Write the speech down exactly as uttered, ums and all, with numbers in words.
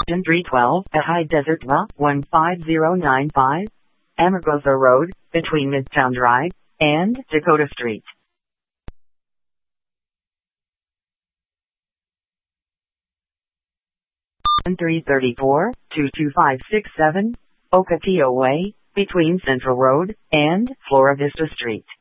three twelve at High Desert Lot one five zero nine five, Amargosa Road, between Midtown Drive and Dakota Street. three thirty-four, two two five six seven, Ocotillo Way, between Central Road and Flora Vista Street.